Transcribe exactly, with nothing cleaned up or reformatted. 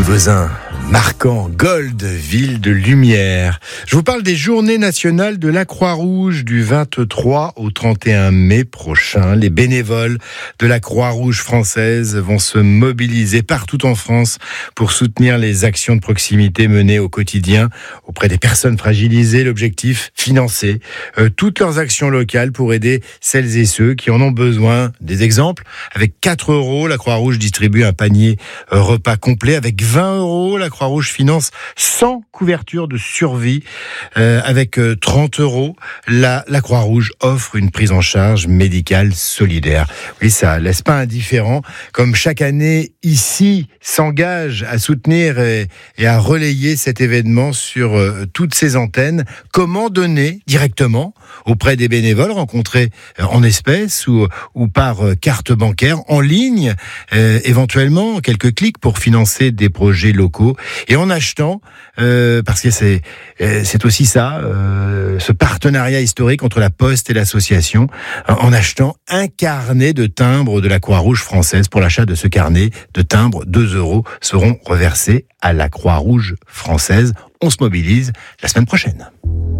Toulousain, marquant, Gold, ville de lumière. Je vous parle des journées nationales de la Croix-Rouge du vingt-trois au trente et un mai prochain. Les bénévoles de la Croix-Rouge française vont se mobiliser partout en France pour soutenir les actions de proximité menées au quotidien auprès des personnes fragilisées. L'objectif, financer euh, toutes leurs actions locales pour aider celles et ceux qui en ont besoin. Des exemples, avec quatre euros, la Croix-Rouge distribue un panier euh, repas complet. Avec vingt euros, la Croix-Rouge finance cent couvertures de survie. Euh, avec euh, trente euros, la, la Croix-Rouge offre une prise en charge médicale solidaire. Oui, ça laisse pas indifférent. Comme chaque année, ici, s'engage à soutenir et, et à relayer cet événement sur euh, toutes ses antennes. Comment donner directement auprès des bénévoles rencontrés euh, en espèces ou, ou par euh, carte bancaire, en ligne, euh, éventuellement quelques clics pour financer des projets locaux et en achetant, euh, parce que c'est, euh, c'est aussi ça, euh, ce partenariat historique entre la Poste et l'association, en achetant un carnet de timbres de la Croix-Rouge française. Pour l'achat de ce carnet de timbres, deux euros seront reversés à la Croix-Rouge française. On se mobilise la semaine prochaine.